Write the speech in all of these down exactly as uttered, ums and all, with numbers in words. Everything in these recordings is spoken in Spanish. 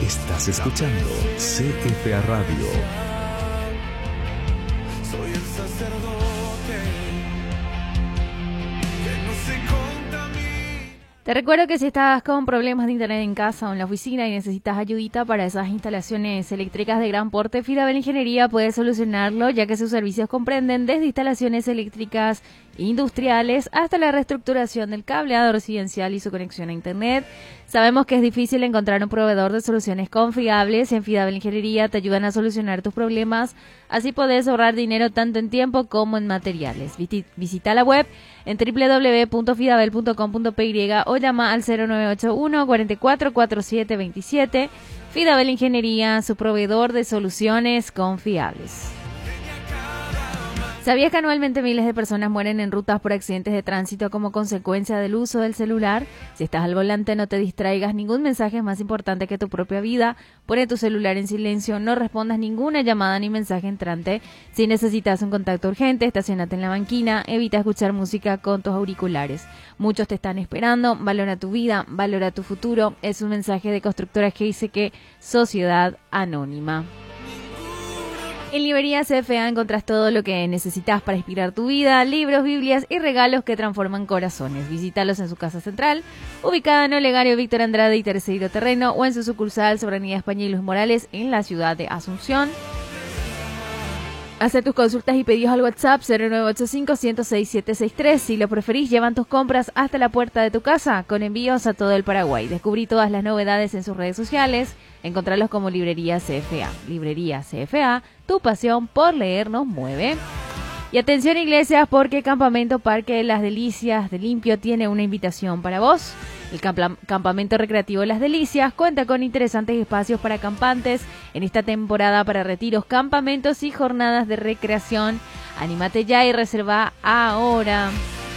Estás escuchando C F A Radio. Soy el sacerdote que no se contamina. Te recuerdo que si estás con problemas de internet en casa o en la oficina y necesitas ayudita para esas instalaciones eléctricas de gran porte, Fidabel Ingeniería puede solucionarlo, ya que sus servicios comprenden desde instalaciones eléctricas industriales hasta la reestructuración del cableado residencial y su conexión a internet. Sabemos que es difícil encontrar un proveedor de soluciones confiables. En Fidabel Ingeniería te ayudan a solucionar tus problemas, así podés ahorrar dinero tanto en tiempo como en materiales. Visita la web en doble u doble u doble u punto fidabel punto com punto pe y o llama al cero nueve ocho uno, cuatro cuatro, cuatro siete dos siete. Fidabel Ingeniería, su proveedor de soluciones confiables. ¿Sabías que anualmente miles de personas mueren en rutas por accidentes de tránsito como consecuencia del uso del celular? Si estás al volante, no te distraigas. Ningún mensaje es más importante que tu propia vida. Pone tu celular en silencio. No respondas ninguna llamada ni mensaje entrante. Si necesitas un contacto urgente, estacionate en la banquina. Evita escuchar música con tus auriculares. Muchos te están esperando. Valora tu vida. Valora tu futuro. Es un mensaje de Constructora G S K, Sociedad Anónima. En Librerías C F A encontrás todo lo que necesitas para inspirar tu vida, libros, biblias y regalos que transforman corazones. Visítalos en su casa central, ubicada en Olegario Víctor Andrade y Terceiro Terreno, o en su sucursal sobre Avenida España y Luis Morales en la ciudad de Asunción. Haz tus consultas y pedidos al WhatsApp cero nueve ocho cinco, uno cero seis, siete seis tres. Si lo preferís, llevan tus compras hasta la puerta de tu casa con envíos a todo el Paraguay. Descubrí todas las novedades en sus redes sociales. Encontralos como Librería C F A. Librería C F A, tu pasión por leer nos mueve. Y atención, iglesias, porque Campamento Parque Las Delicias de Limpio tiene una invitación para vos. El camp- Campamento Recreativo Las Delicias cuenta con interesantes espacios para acampantes en esta temporada para retiros, campamentos y jornadas de recreación. Anímate ya y reserva ahora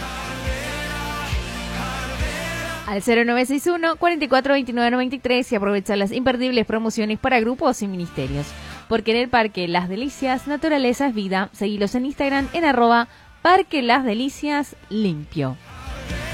al cero nueve seis uno, cuatro cuatro dos nueve nueve tres y aprovecha las imperdibles promociones para grupos y ministerios. Porque en el Parque Las Delicias, naturaleza es vida. Seguilos en Instagram en arroba Parque Las Delicias Limpio.